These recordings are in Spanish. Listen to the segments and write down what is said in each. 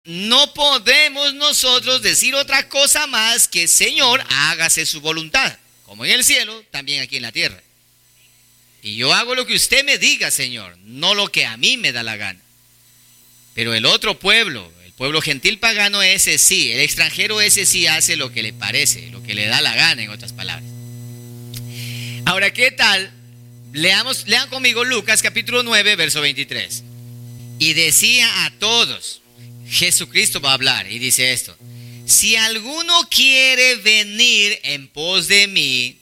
no podemos nosotros decir otra cosa más que Señor, hágase su voluntad, como en el cielo, también aquí en la tierra. Y yo hago lo que usted me diga, Señor, no lo que a mí me da la gana. Pero el otro pueblo, el pueblo gentil pagano, ese sí, el extranjero ese sí hace lo que le parece, lo que le da la gana, en otras palabras. Ahora, ¿qué tal? Lean conmigo Lucas capítulo 9, verso 23. Y decía a todos, Jesucristo va a hablar y dice esto: si alguno quiere venir en pos de mí,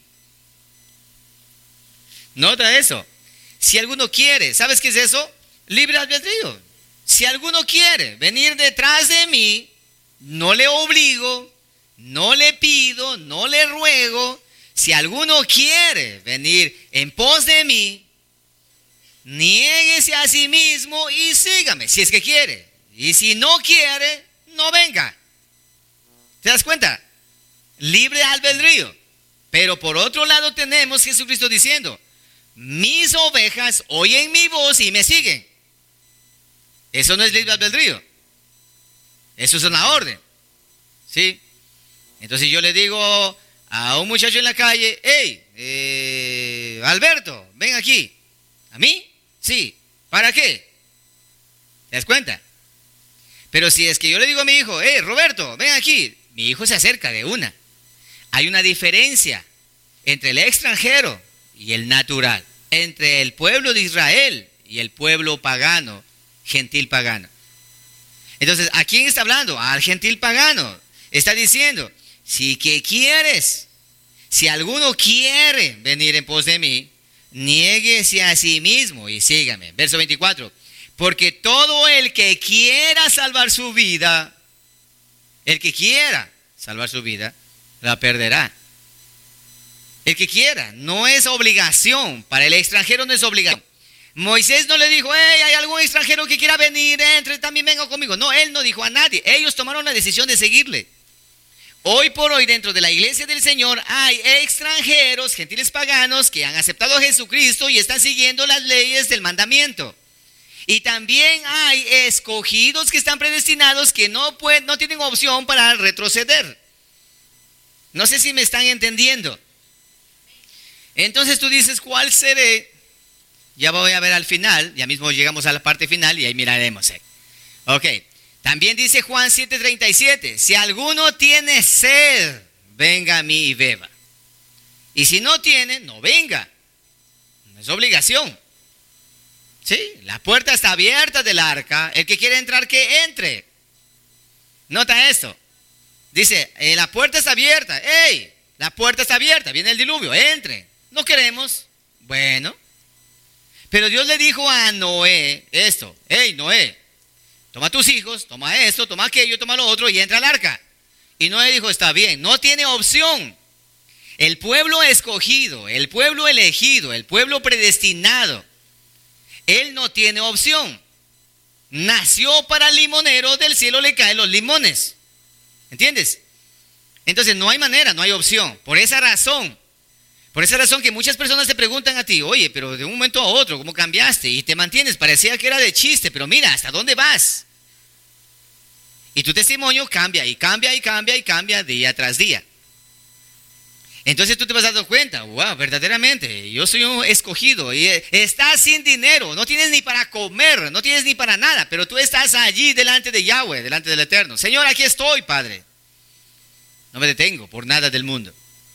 nota eso, si alguno quiere, ¿sabes qué es eso? Libre albedrío. Si alguno quiere venir detrás de mí, no le obligo, no le pido, no le ruego. Si alguno quiere venir en pos de mí, niéguese a sí mismo y sígame, si es que quiere. Y si no quiere, no venga. ¿Te das cuenta? Libre albedrío. Pero por otro lado tenemos Jesucristo diciendo: mis ovejas oyen mi voz y me siguen. Eso no es libre albedrío. Eso es una orden. ¿Sí? Entonces yo le digo a un muchacho en la calle: hey, Alberto, ven aquí. ¿A mí? Sí. ¿Para qué? ¿Te das cuenta? Pero si es que yo le digo a mi hijo: hey, Roberto, ven aquí, mi hijo se acerca de una. Hay una diferencia entre el extranjero y el natural, entre el pueblo de Israel y el pueblo pagano, gentil pagano. Entonces, ¿a quién está hablando? Al gentil pagano. Está diciendo: si que quieres, si alguno quiere venir en pos de mí, niéguese a sí mismo y sígame. Verso 24. Porque todo el que quiera salvar su vida, la perderá. El que quiera, no es obligación. Para el extranjero no es obligación. Moisés no le dijo: hey, hay algún extranjero que quiera venir, entre, también venga conmigo. No, él no dijo a nadie. Ellos tomaron la decisión de seguirle. Hoy por hoy, dentro de la iglesia del Señor, hay extranjeros, gentiles paganos, que han aceptado a Jesucristo y están siguiendo las leyes del mandamiento. Y también hay escogidos que están predestinados, que no tienen opción para retroceder. No sé si me están entendiendo. Entonces tú dices: ¿cuál seré? Ya voy a ver al final, ya mismo llegamos a la parte final y ahí miraremos. Ok, también dice Juan 7:37, si alguno tiene sed, venga a mí y beba. Y si no tiene, no venga. No es obligación. Sí, la puerta está abierta del arca, el que quiere entrar, que entre. Nota esto, dice, la puerta está abierta, hey, la puerta está abierta, viene el diluvio, entre. No queremos, bueno. Pero Dios le dijo a Noé esto: hey, Noé, toma tus hijos, toma esto, toma aquello, toma lo otro y entra al arca. Y Noé dijo: está bien, no tiene opción. El pueblo escogido, el pueblo elegido, el pueblo predestinado, él no tiene opción. Nació para el limonero, del cielo le caen los limones. ¿Entiendes? Entonces no hay manera, no hay opción. Por esa razón que muchas personas te preguntan a ti: oye, pero de un momento a otro, ¿cómo cambiaste? Y te mantienes, parecía que era de chiste, pero mira, ¿hasta dónde vas? Y tu testimonio cambia y cambia y cambia y cambia día tras día. Entonces tú te vas dando cuenta: wow, verdaderamente, yo soy un escogido y estás sin dinero, no tienes ni para comer, no tienes ni para nada, pero tú estás allí delante de Yahweh, delante del Eterno. Señor, aquí estoy, Padre. No me detengo por nada del mundo.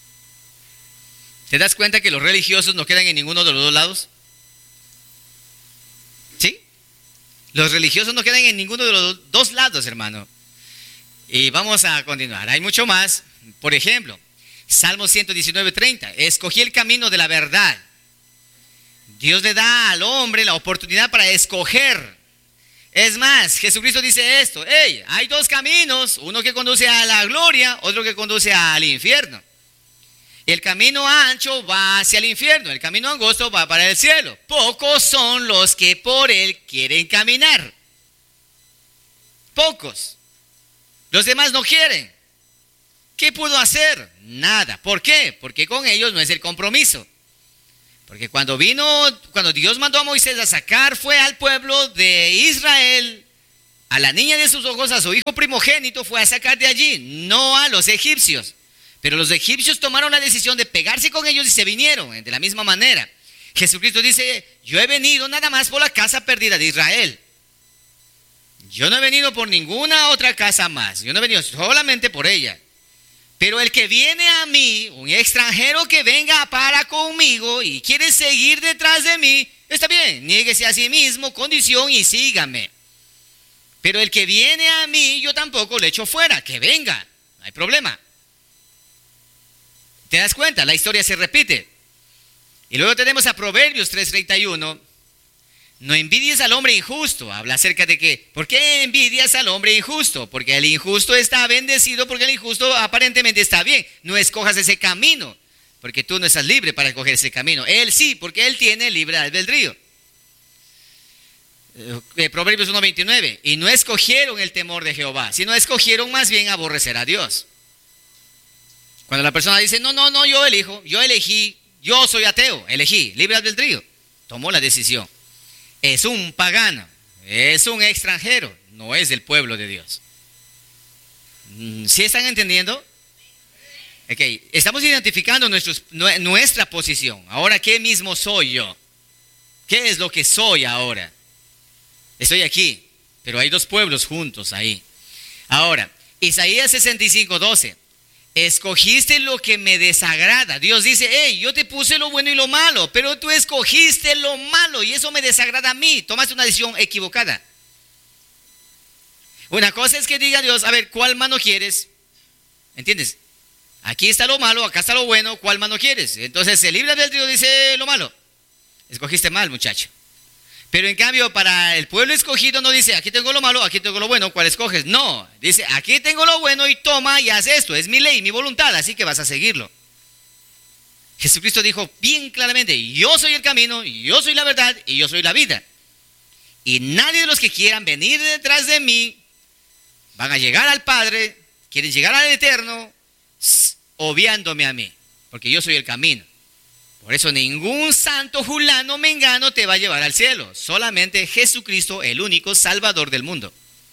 ¿Te das cuenta que los religiosos no quedan en ninguno de los dos lados? ¿Sí? Los religiosos no quedan en ninguno de los dos lados, hermano. Y vamos a continuar. Hay mucho más. Por ejemplo, Salmo 119:30. Escogí el camino de la verdad. Dios le da al hombre la oportunidad para escoger. Es más, Jesucristo dice esto: hey, hay dos caminos, uno que conduce a la gloria, otro que conduce al infierno. El camino ancho va hacia el infierno, el camino angosto va para el cielo. Pocos son los que por él quieren caminar. Pocos. Los demás no quieren. ¿Qué pudo hacer? Nada. ¿Por qué? Porque con ellos no es el compromiso. Porque cuando Dios mandó a Moisés a sacar, fue al pueblo de Israel a la niña de sus ojos, a su hijo primogénito, fue a sacar de allí, no a los egipcios. Pero los egipcios tomaron la decisión de pegarse con ellos y se vinieron de la misma manera. Jesucristo dice, yo he venido nada más por la casa perdida de Israel. Yo no he venido por ninguna otra casa más. Yo no he venido solamente por ella. Pero el que viene a mí, un extranjero que venga para conmigo y quiere seguir detrás de mí, está bien, niéguese a sí mismo, condición y sígame. Pero el que viene a mí, yo tampoco le echo fuera, que venga, no hay problema. ¿Te das cuenta? La historia se repite. Y luego tenemos a Proverbios 3:31. No envidies al hombre injusto. Habla acerca de que, ¿por qué envidias al hombre injusto? Porque el injusto está bendecido, porque el injusto aparentemente está bien. No escojas ese camino, porque tú no estás libre para escoger ese camino. Él sí, porque él tiene libre albedrío. Proverbios 1:29. Y no escogieron el temor de Jehová, sino escogieron más bien aborrecer a Dios. Cuando la persona dice, no, yo elijo, yo elegí, yo soy ateo, elegí, libre albedrío, tomó la decisión. Es un pagano, es un extranjero, no es del pueblo de Dios. ¿Sí están entendiendo? Ok, estamos identificando nuestra posición. Ahora, ¿qué mismo soy yo? ¿Qué es lo que soy ahora? Estoy aquí, pero hay dos pueblos juntos ahí. Ahora, Isaías 65:12. Escogiste lo que me desagrada. Dios dice, hey, yo te puse lo bueno y lo malo, pero tú escogiste lo malo y eso me desagrada a mí. Tomaste una decisión equivocada. Una cosa es que diga Dios, a ver, ¿cuál mano quieres? ¿Entiendes? Aquí está lo malo, acá está lo bueno, ¿cuál mano quieres? Entonces el libre albedrío dice lo malo. Escogiste mal, muchacho. Pero en cambio, para el pueblo escogido no dice, aquí tengo lo malo, aquí tengo lo bueno, ¿cuál escoges? No, dice, aquí tengo lo bueno y toma y haz esto, es mi ley, mi voluntad, así que vas a seguirlo. Jesucristo dijo bien claramente, yo soy el camino, yo soy la verdad y yo soy la vida. Y nadie de los que quieran venir detrás de mí van a llegar al Padre, quieren llegar al Eterno, obviándome a mí, porque yo soy el camino. Por eso ningún santo fulano mengano te va a llevar al cielo. Solamente Jesucristo, el único Salvador del mundo.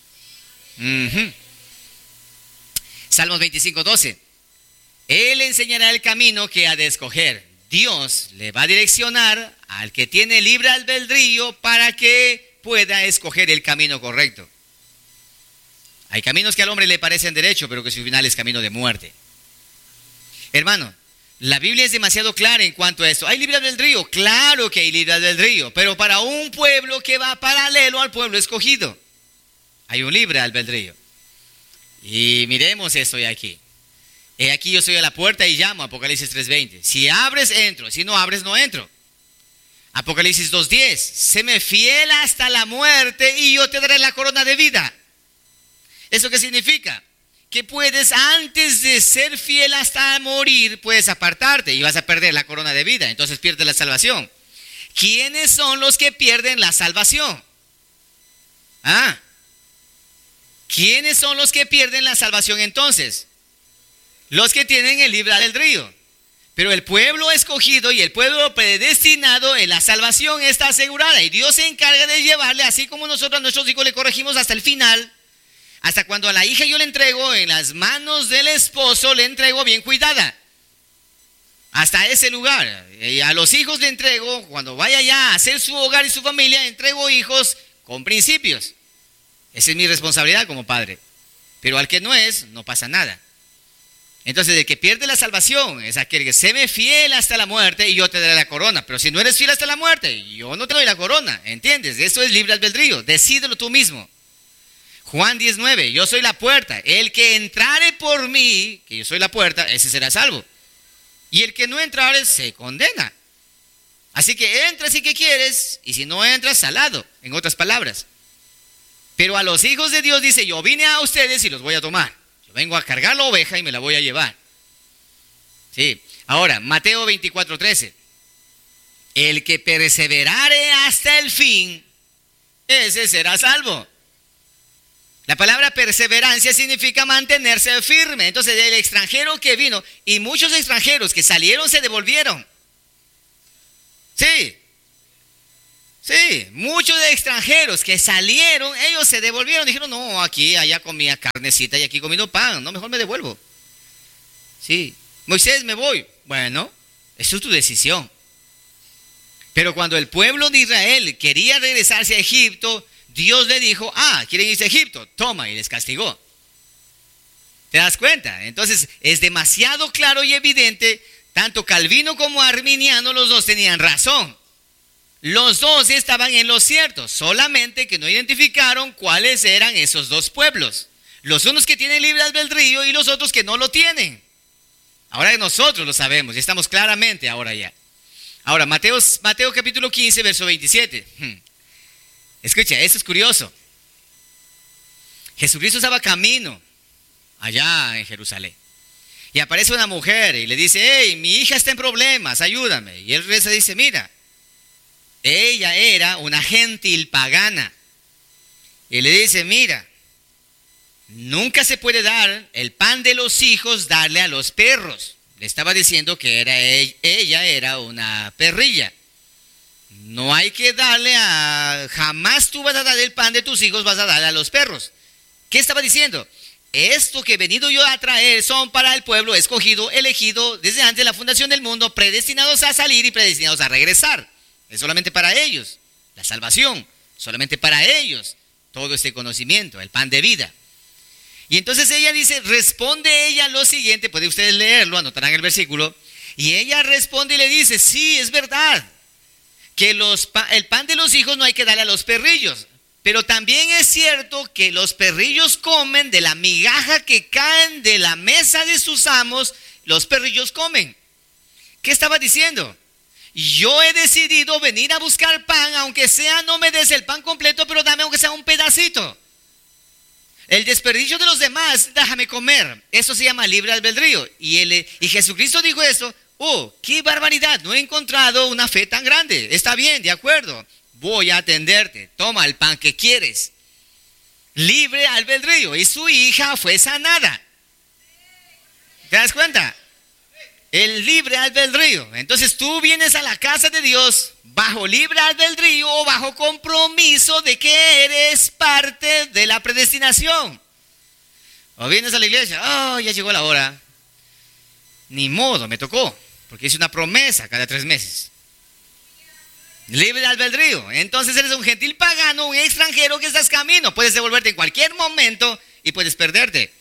Salmos 25:12. Él enseñará el camino que ha de escoger. Dios le va a direccionar al que tiene libre albedrío para que pueda escoger el camino correcto. Hay caminos que al hombre le parecen derecho, pero que su final es camino de muerte. Hermano, la Biblia es demasiado clara en cuanto a esto. ¿Hay libre albedrío? Claro que hay libre albedrío, pero para un pueblo que va paralelo al pueblo escogido. Hay un libre albedrío. Y miremos esto de aquí. He aquí yo soy a la puerta y llamo, Apocalipsis 3:20. Si abres, entro. Si no abres, no entro. Apocalipsis 2:10. Séme fiel hasta la muerte y yo te daré la corona de vida. ¿Eso qué significa? Que puedes, antes de ser fiel hasta morir, puedes apartarte y vas a perder la corona de vida. Entonces pierdes la salvación. ¿Quiénes son los que pierden la salvación? ¿Quiénes son los que pierden la salvación entonces? Los que tienen el libre albedrío. Pero el pueblo escogido y el pueblo predestinado, en la salvación está asegurada. Y Dios se encarga de llevarle, así como nosotros a nuestros hijos le corregimos hasta el final. Hasta cuando a la hija yo le entrego en las manos del esposo, le entrego bien cuidada. Hasta ese lugar. Y a los hijos le entrego, cuando vaya ya a hacer su hogar y su familia, entrego hijos con principios. Esa es mi responsabilidad como padre. Pero al que no es, no pasa nada. Entonces el que pierde la salvación es aquel que se me fiel hasta la muerte y yo te daré la corona. Pero si no eres fiel hasta la muerte, yo no te doy la corona. ¿Entiendes? Esto es libre albedrío. Decídelo tú mismo. Juan 19, yo soy la puerta. El que entrare por mí, que yo soy la puerta, ese será salvo. Y el que no entrare se condena. Así que entra si que quieres, y si no entras, salado, en otras palabras. Pero a los hijos de Dios dice, yo vine a ustedes y los voy a tomar. Yo vengo a cargar la oveja y me la voy a llevar. Sí. Ahora, Mateo 24:13. El que perseverare hasta el fin, ese será salvo. La palabra perseverancia significa mantenerse firme. Entonces el extranjero que vino, y muchos extranjeros que salieron se devolvieron. Sí, Sí, muchos de extranjeros que salieron, ellos se devolvieron, dijeron, no, aquí, allá comía carnecita y aquí comiendo pan, no, mejor me devuelvo. Sí, Moisés, me voy. Bueno, eso es tu decisión. Pero cuando el pueblo de Israel quería regresarse a Egipto, Dios le dijo, ¿quieren irse a Egipto? Toma, y les castigó. ¿Te das cuenta? Entonces, es demasiado claro y evidente, tanto Calvino como Arminiano, los dos tenían razón. Los dos estaban en lo cierto, solamente que no identificaron cuáles eran esos dos pueblos. Los unos que tienen libre albedrío y los otros que no lo tienen. Ahora nosotros lo sabemos y estamos claramente ahora ya. Ahora, Mateo capítulo 15, verso 27. Escucha, esto es curioso. Jesucristo estaba camino allá en Jerusalén. Y aparece una mujer y le dice, hey, mi hija está en problemas, ayúdame. Y él dice, mira, ella era una gentil pagana. Y le dice, mira, nunca se puede dar el pan de los hijos, darle a los perros. Le estaba diciendo que ella era una perrilla. No hay que darle jamás tú vas a dar el pan de tus hijos, vas a darle a los perros. ¿Qué estaba diciendo? Esto que he venido yo a traer son para el pueblo escogido, elegido desde antes de la fundación del mundo, predestinados a salir y predestinados a regresar. Es solamente para ellos. La salvación, solamente para ellos. Todo este conocimiento, el pan de vida. Y entonces ella dice, responde ella lo siguiente, pueden ustedes leerlo, anotarán el versículo. Y ella responde y le dice, sí, es verdad, que el pan de los hijos no hay que darle a los perrillos. Pero también es cierto que los perrillos comen de la migaja que caen de la mesa de sus amos, los perrillos comen. ¿Qué estaba diciendo? Yo he decidido venir a buscar pan, aunque sea no me des el pan completo, pero dame aunque sea un pedacito. El desperdicio de los demás, déjame comer. Eso se llama libre albedrío. Y Jesucristo dijo esto, qué barbaridad, no he encontrado una fe tan grande. Está bien, de acuerdo. Voy a atenderte, toma el pan que quieres. Libre albedrío. Y su hija fue sanada. ¿Te das cuenta? El libre albedrío. Entonces tú vienes a la casa de Dios bajo libre albedrío o bajo compromiso de que eres parte de la predestinación. O vienes a la iglesia, ya llegó la hora. Ni modo, me tocó, porque hice una promesa cada 3 meses. Libre albedrío. Entonces eres un gentil pagano, un extranjero que estás camino. Puedes devolverte en cualquier momento y puedes perderte.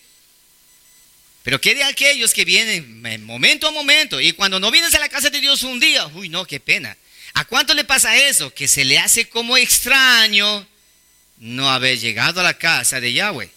Pero ¿qué de aquellos que vienen momento a momento? Y cuando no vienes a la casa de Dios un día, no, qué pena. ¿A cuánto le pasa eso? Que se le hace como extraño no haber llegado a la casa de Yahweh.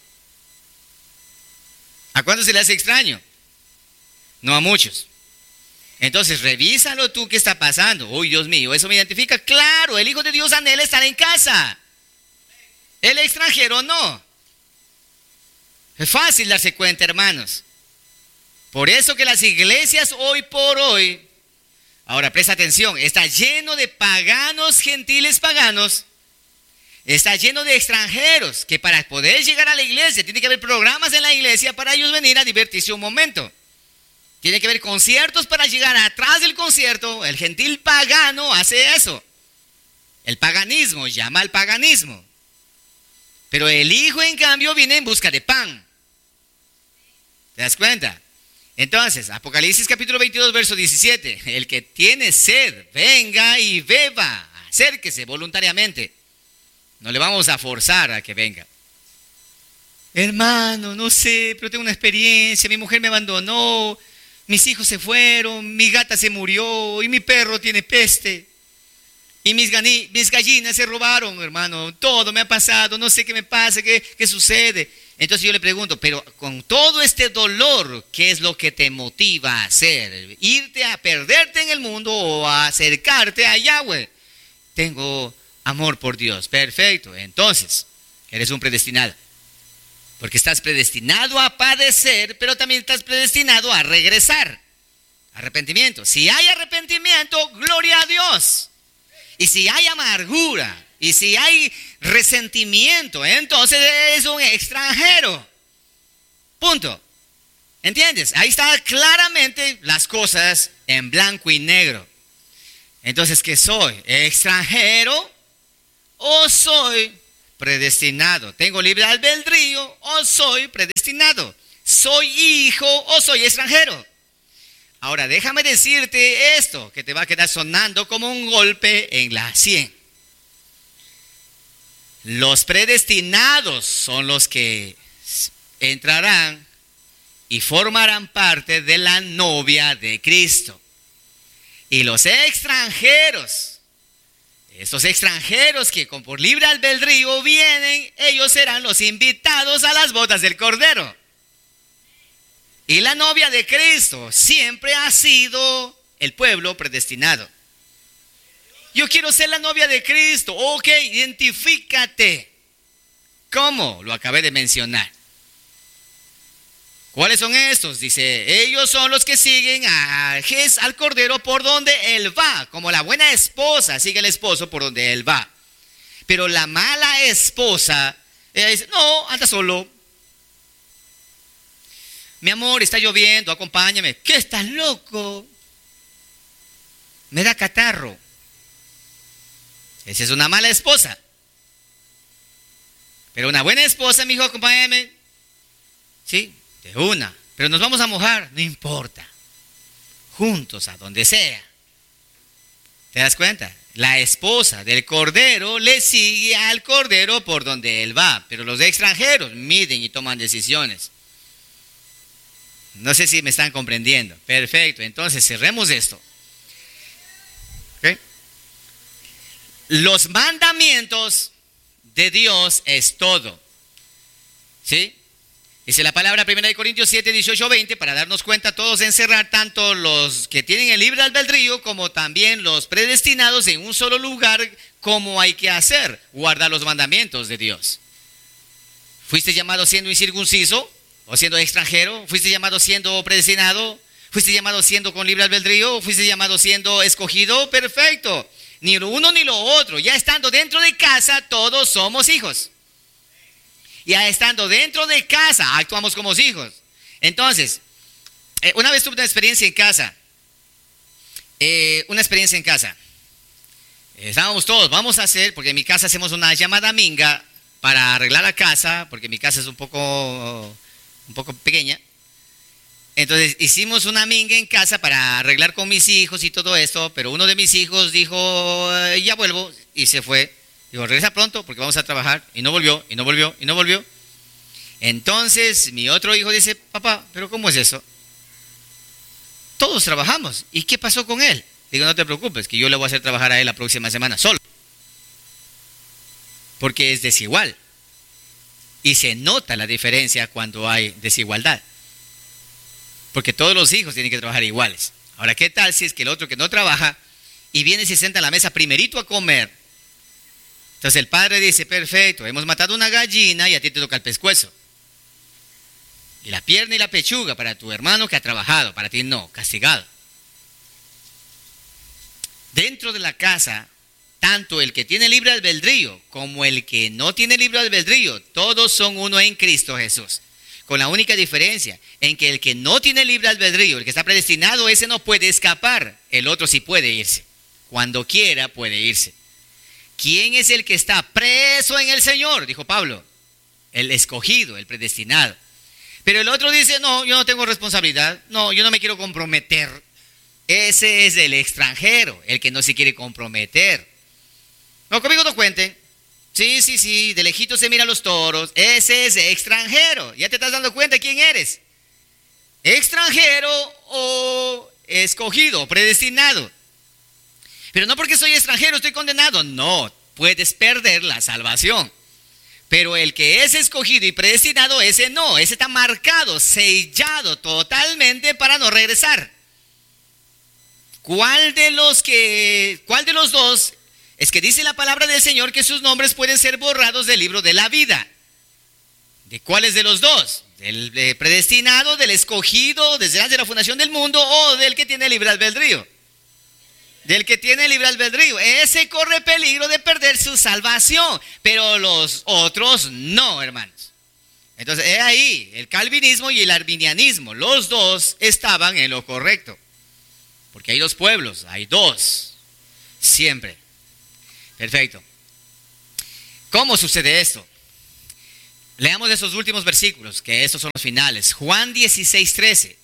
¿A cuánto se le hace extraño? No a muchos. Entonces, revísalo tú qué está pasando. Dios mío, eso me identifica. Claro, el Hijo de Dios anhela estar en casa. El extranjero no. Es fácil darse cuenta, hermanos. Por eso que las iglesias hoy por hoy, ahora presta atención, está lleno de paganos, gentiles paganos. Está lleno de extranjeros que para poder llegar a la iglesia, tiene que haber programas en la iglesia para ellos venir a divertirse un momento. Tiene que haber conciertos para llegar atrás del concierto. El gentil pagano hace eso. El paganismo llama al paganismo. Pero el hijo, en cambio, viene en busca de pan. ¿Te das cuenta? Entonces, Apocalipsis capítulo 22, verso 17. El que tiene sed, venga y beba. Acérquese voluntariamente. No le vamos a forzar a que venga. Hermano, no sé, pero tengo una experiencia. Mi mujer me abandonó. Mis hijos se fueron, mi gata se murió y mi perro tiene peste. Y mis gallinas se robaron, hermano. Todo me ha pasado, no sé qué me pasa, qué sucede. Entonces yo le pregunto, pero con todo este dolor, ¿qué es lo que te motiva a hacer? ¿Irte a perderte en el mundo o a acercarte a Yahweh? Tengo amor por Dios. Perfecto. Entonces, eres un predestinado. Porque estás predestinado a padecer, pero también estás predestinado a regresar. Arrepentimiento. Si hay arrepentimiento, gloria a Dios. Y si hay amargura, y si hay resentimiento, entonces eres un extranjero. Punto. ¿Entiendes? Ahí están claramente las cosas en blanco y negro. Entonces, ¿qué soy? ¿Extranjero o soy predestinado. Tengo libre albedrío o soy predestinado. Soy hijo o soy extranjero. Ahora déjame decirte esto que te va a quedar sonando como un golpe en la sien. Los predestinados son los que entrarán y formarán parte de la novia de Cristo. Y los extranjeros, estos extranjeros que por libre albedrío vienen, ellos serán los invitados a las bodas del Cordero. Y la novia de Cristo siempre ha sido el pueblo predestinado. Yo quiero ser la novia de Cristo. Ok, identifícate. ¿Cómo? Lo acabé de mencionar. ¿Cuáles son estos? Dice, ellos son los que siguen al Cordero por donde Él va. Como la buena esposa sigue al esposo por donde Él va. Pero la mala esposa, ella dice, no, anda solo. Mi amor, está lloviendo, acompáñame. ¿Qué, estás loco? Me da catarro. Esa es una mala esposa. Pero una buena esposa, mi hijo, acompáñame. Sí, de una. Pero nos vamos a mojar, no importa. Juntos, a donde sea. ¿Te das cuenta? La esposa del Cordero le sigue al Cordero por donde Él va. Pero los extranjeros miden y toman decisiones. No sé si me están comprendiendo. Perfecto, entonces cerremos esto. ¿Okay? Los mandamientos de Dios es todo. ¿Sí? Dice la palabra 1 Corintios 7, 18, 20, para darnos cuenta todos encerrar tanto los que tienen el libre albedrío como también los predestinados en un solo lugar, como hay que hacer, guardar los mandamientos de Dios. ¿Fuiste llamado siendo incircunciso? ¿O siendo extranjero? ¿Fuiste llamado siendo predestinado? ¿Fuiste llamado siendo con libre albedrío? ¿Fuiste llamado siendo escogido? Perfecto. Ni lo uno ni lo otro. Ya estando dentro de casa, todos somos hijos. Ya estando dentro de casa, actuamos como hijos. Entonces, una vez tuve una experiencia en casa. Estábamos todos, vamos a hacer, porque en mi casa hacemos una llamada minga para arreglar la casa, porque mi casa es un poco pequeña. Entonces hicimos una minga en casa para arreglar con mis hijos y todo esto, pero uno de mis hijos dijo, ya vuelvo, y se fue. Digo, regresa pronto porque vamos a trabajar, y no volvió. Entonces mi otro hijo dice, papá, ¿pero cómo es eso? Todos trabajamos, ¿y qué pasó con él? Digo, no te preocupes, que yo le voy a hacer trabajar a él la próxima semana solo, porque es desigual. Y se nota la diferencia cuando hay desigualdad. Porque todos los hijos tienen que trabajar iguales. Ahora, ¿qué tal si es que el otro que no trabaja y viene y se sienta a la mesa primerito a comer? Entonces el padre dice, perfecto, hemos matado una gallina y a ti te toca el pescuezo. Y la pierna y la pechuga para tu hermano que ha trabajado, para ti no, castigado. Dentro de la casa, tanto el que tiene libre albedrío como el que no tiene libre albedrío, todos son uno en Cristo Jesús. Con la única diferencia en que el que no tiene libre albedrío, el que está predestinado, ese no puede escapar. El otro sí puede irse. Cuando quiera puede irse. ¿Quién es el que está preso en el Señor? Dijo Pablo. El escogido, el predestinado. Pero el otro dice, no, yo no tengo responsabilidad. No, yo no me quiero comprometer. Ese es el extranjero, el que no se quiere comprometer. No, conmigo no cuenten. Sí, de lejito se miran los toros. Ese es extranjero. Ya te estás dando cuenta quién eres. Extranjero o escogido, predestinado. Pero no porque soy extranjero estoy condenado. No, puedes perder la salvación. Pero el que es escogido y predestinado, ese no. Ese está marcado, sellado totalmente para no regresar. ¿Cuál de los dos? Es que dice la palabra del Señor que sus nombres pueden ser borrados del libro de la vida. ¿De cuáles de los dos? ¿Del predestinado, del escogido desde antes de la fundación del mundo o del que tiene libre albedrío? Del que tiene libre albedrío. Ese corre peligro de perder su salvación, pero los otros no, hermanos. Entonces, es ahí, el calvinismo y el arminianismo, los dos estaban en lo correcto. Porque hay dos pueblos, hay dos, siempre. Perfecto. ¿Cómo sucede esto? Leamos esos últimos versículos, que estos son los finales. Juan 16:13.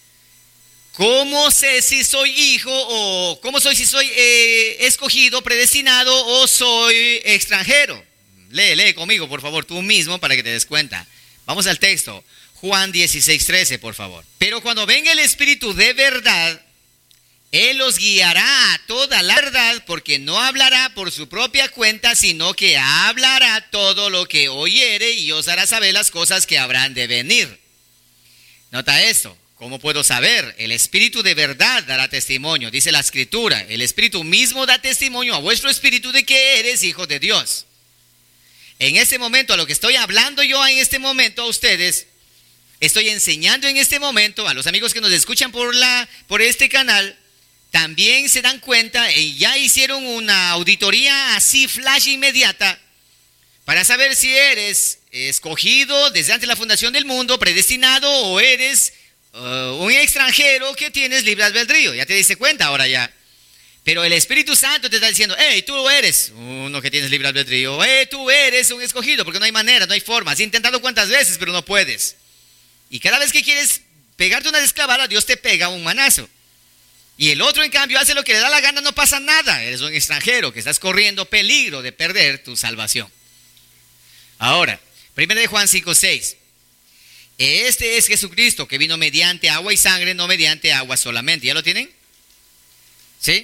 ¿Cómo sé si soy hijo o cómo soy si soy escogido, predestinado o soy extranjero? Lee conmigo, por favor, tú mismo para que te des cuenta. Vamos al texto. Juan 16:13, por favor. Pero cuando venga el Espíritu de verdad, Él los guiará a toda la verdad, porque no hablará por su propia cuenta, sino que hablará todo lo que oyere y os hará saber las cosas que habrán de venir. Nota esto. ¿Cómo puedo saber? El Espíritu de verdad dará testimonio. Dice la Escritura, el Espíritu mismo da testimonio a vuestro espíritu de que eres hijo de Dios. En este momento, a lo que estoy hablando yo en este momento a ustedes, estoy enseñando en este momento a los amigos que nos escuchan por este canal, también se dan cuenta y ya hicieron una auditoría así flash inmediata para saber si eres escogido desde antes de la fundación del mundo, predestinado o eres un extranjero que tienes libre albedrío. Ya te diste cuenta ahora ya. Pero el Espíritu Santo te está diciendo, hey, tú eres uno que tienes libre albedrío, hey, tú eres un escogido, porque no hay manera, no hay forma. Has intentado cuántas veces, pero no puedes. Y cada vez que quieres pegarte una desclavada, Dios te pega un manazo. Y el otro, en cambio, hace lo que le da la gana, no pasa nada. Eres un extranjero que estás corriendo peligro de perder tu salvación. Ahora, 1 Juan 5:6. Este es Jesucristo que vino mediante agua y sangre, no mediante agua solamente. ¿Ya lo tienen? ¿Sí?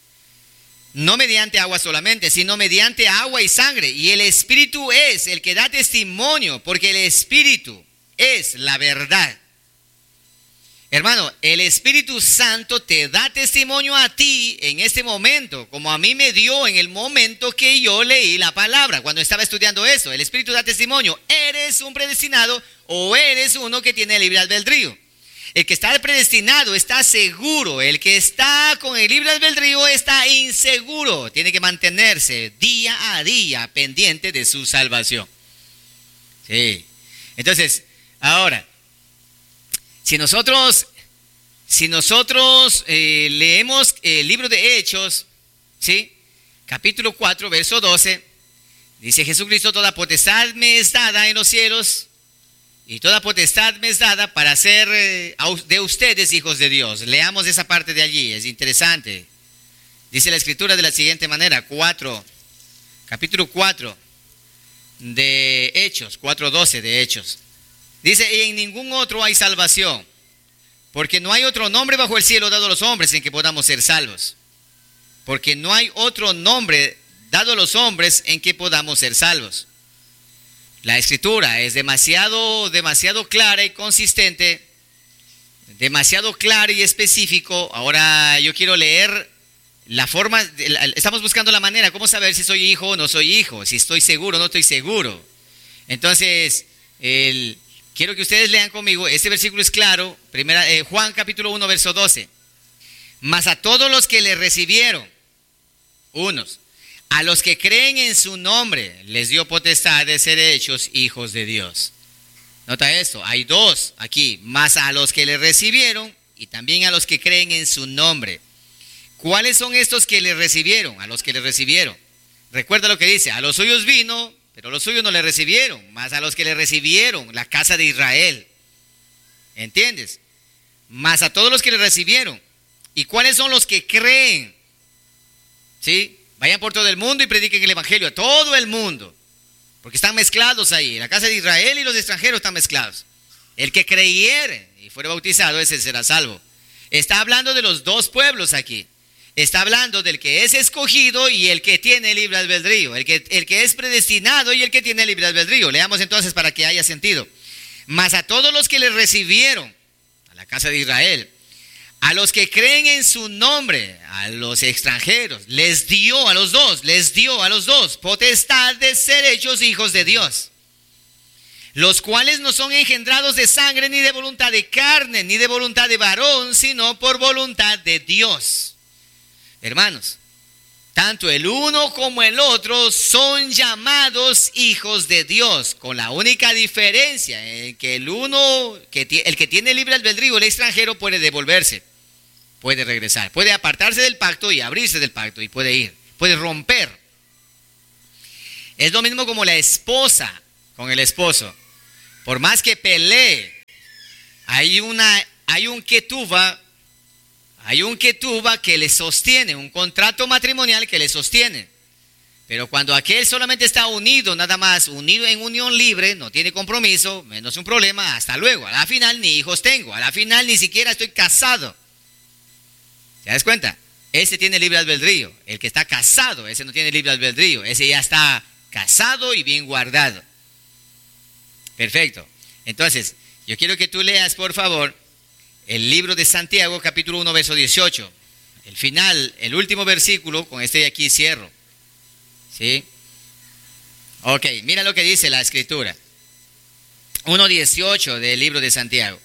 No mediante agua solamente, sino mediante agua y sangre. Y el Espíritu es el que da testimonio, porque el Espíritu es la verdad. Hermano, el Espíritu Santo te da testimonio a ti en este momento, como a mí me dio en el momento que yo leí la palabra, cuando estaba estudiando eso. El Espíritu da testimonio, eres un predestinado o eres uno que tiene libre albedrío. El que está predestinado está seguro, el que está con el libre albedrío está inseguro, tiene que mantenerse día a día pendiente de su salvación. Sí. Entonces, ahora, si nosotros leemos el libro de Hechos, ¿sí? Capítulo 4, verso 12, dice Jesucristo, toda potestad me es dada en los cielos y toda potestad me es dada para hacer de ustedes hijos de Dios. Leamos esa parte de allí, es interesante. Dice la Escritura de la siguiente manera, capítulo 4 de Hechos, 4:12 de Hechos. Dice, y en ningún otro hay salvación, porque no hay otro nombre bajo el cielo dado a los hombres en que podamos ser salvos. Porque no hay otro nombre dado a los hombres en que podamos ser salvos. La Escritura es demasiado clara y consistente, demasiado clara y específico. Ahora yo quiero leer la forma, estamos buscando la manera, cómo saber si soy hijo o no soy hijo, si estoy seguro o no estoy seguro. Entonces, quiero que ustedes lean conmigo, este versículo es claro, Juan capítulo 1, verso 12. Mas a todos los que le recibieron, a los que creen en su nombre, les dio potestad de ser hechos hijos de Dios. Nota esto, hay dos aquí, mas a los que le recibieron y también a los que creen en su nombre. ¿Cuáles son estos que le recibieron? A los que le recibieron. Recuerda lo que dice, a los suyos vino, pero los suyos no le recibieron, mas a los que le recibieron, la casa de Israel. ¿Entiendes? Mas a todos los que le recibieron. ¿Y cuáles son los que creen? ¿Sí? Vayan por todo el mundo y prediquen el evangelio a todo el mundo. Porque están mezclados ahí. La casa de Israel y los extranjeros están mezclados. El que creyere y fuere bautizado, ese será salvo. Está hablando de los dos pueblos aquí. Está hablando del que es escogido y el que tiene libre albedrío. El que es predestinado y el que tiene libre albedrío. Leamos entonces para que haya sentido. Mas a todos los que le recibieron, a la casa de Israel, a los que creen en su nombre, a los extranjeros, les dio a los dos potestad de ser hechos hijos de Dios, los cuales no son engendrados de sangre, ni de voluntad de carne, ni de voluntad de varón, sino por voluntad de Dios. Hermanos, tanto el uno como el otro son llamados hijos de Dios, con la única diferencia en que el que tiene libre albedrío, el extranjero, puede devolverse. Puede regresar, puede apartarse del pacto y abrirse del pacto y puede ir, puede romper. Es lo mismo como la esposa con el esposo. Por más que pelee, hay un ketuba que le sostiene, un contrato matrimonial que le sostiene. Pero cuando aquel solamente está unido, nada más, unido en unión libre, no tiene compromiso, menos un problema, hasta luego. A la final ni hijos tengo, a la final ni siquiera estoy casado. ¿Te das cuenta? Ese tiene libre albedrío. El que está casado, ese no tiene libre albedrío. Ese ya está casado y bien guardado. Perfecto. Entonces, yo quiero que tú leas, por favor, el libro de Santiago, capítulo 1, verso 18. El final, el último versículo, con este de aquí cierro. ¿Sí? Ok, mira lo que dice la escritura. 1:18 del libro de Santiago.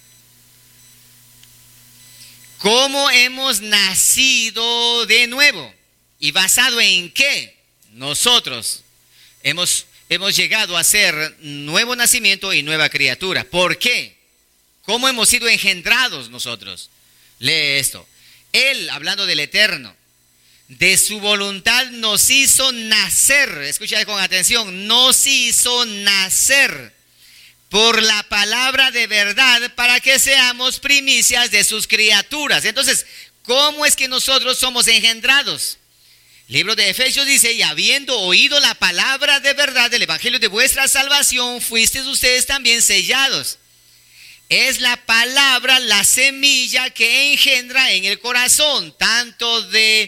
¿Cómo hemos nacido de nuevo? ¿Y basado en qué? Nosotros hemos llegado a ser nuevo nacimiento y nueva criatura. ¿Por qué? ¿Cómo hemos sido engendrados nosotros? Lee esto. Él, hablando del Eterno, de su voluntad nos hizo nacer. Escucha con atención. Nos hizo nacer por la palabra de verdad para que seamos primicias de sus criaturas. Entonces, ¿cómo es que nosotros somos engendrados? Libro de Efesios dice, y habiendo oído la palabra de verdad del evangelio de vuestra salvación, fuisteis ustedes también sellados. Es la palabra, la semilla que engendra en el corazón, tanto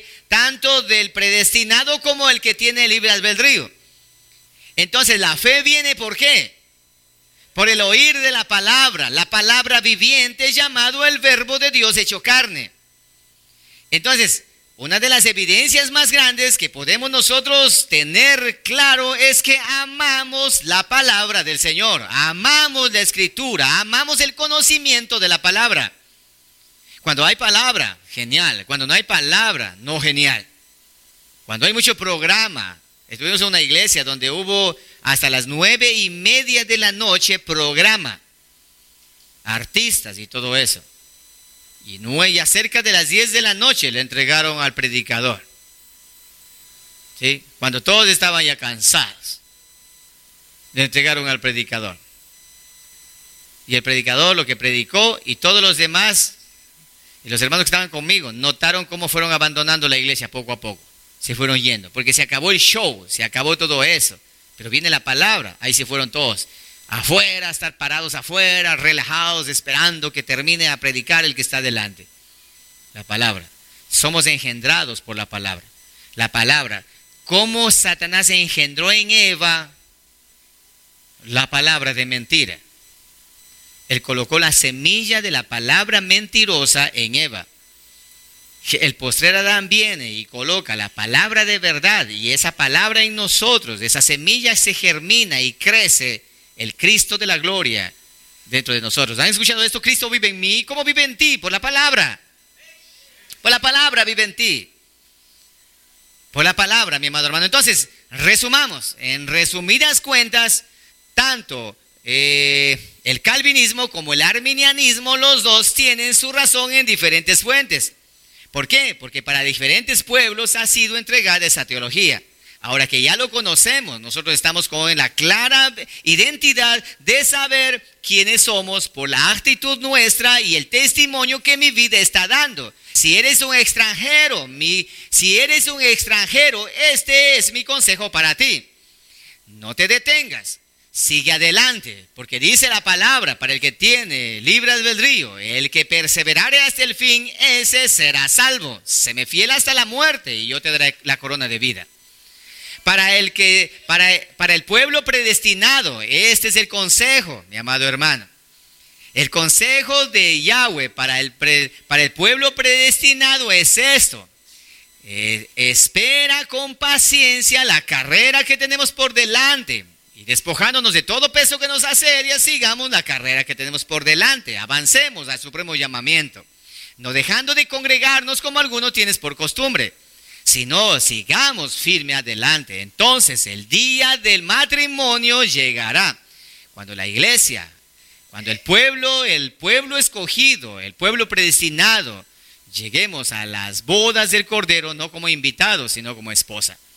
del predestinado como el que tiene libre albedrío. Entonces, la fe viene ¿por qué? Por el oír de la palabra viviente llamado el verbo de Dios hecho carne. Entonces, una de las evidencias más grandes que podemos nosotros tener claro es que amamos la palabra del Señor, amamos la escritura, amamos el conocimiento de la palabra. Cuando hay palabra, genial. Cuando no hay palabra, no genial. Cuando hay mucho programa, estuvimos en una iglesia donde hubo hasta las 9:30 de la noche programa, artistas y todo eso. Y ya cerca de las 10 de la noche le entregaron al predicador. ¿Sí? Cuando todos estaban ya cansados, le entregaron al predicador. Y el predicador lo que predicó y todos los demás, y los hermanos que estaban conmigo, notaron cómo fueron abandonando la iglesia poco a poco. Se fueron yendo, porque se acabó el show, se acabó todo eso. Pero viene la palabra, ahí se fueron todos. Afuera, estar parados afuera, relajados, esperando que termine a predicar el que está delante. La palabra. Somos engendrados por la palabra. La palabra. ¿Cómo Satanás engendró en Eva la palabra de mentira? Él colocó la semilla de la palabra mentirosa en Eva. El postrer Adán viene y coloca la palabra de verdad, y esa palabra en nosotros, esa semilla se germina y crece el Cristo de la gloria dentro de nosotros. ¿Han escuchado esto? Cristo vive en mí. ¿Cómo vive en ti? Por la palabra. Por la palabra vive en ti. Por la palabra, mi amado hermano. Entonces, resumamos. En resumidas cuentas, tanto el calvinismo como el arminianismo, los dos tienen su razón en diferentes fuentes. ¿Por qué? Porque para diferentes pueblos ha sido entregada esa teología. Ahora que ya lo conocemos, nosotros estamos con la clara identidad de saber quiénes somos por la actitud nuestra y el testimonio que mi vida está dando. Si eres un extranjero, este es mi consejo para ti. No te detengas, sigue adelante, porque dice la palabra, para el que tiene libre albedrío, el que perseverare hasta el fin, ese será salvo. Séme fiel hasta la muerte y yo te daré la corona de vida. Para el pueblo predestinado, este es el consejo, mi amado hermano. El consejo de Yahweh para el pueblo predestinado es esto. Espera con paciencia la carrera que tenemos por delante. Y despojándonos de todo peso que nos asedia, sigamos la carrera que tenemos por delante. Avancemos al supremo llamamiento. No dejando de congregarnos como algunos tienes por costumbre, sino sigamos firme adelante. Entonces el día del matrimonio llegará, cuando la iglesia, cuando el pueblo escogido, el pueblo predestinado, lleguemos a las bodas del Cordero, no como invitados, sino como esposa.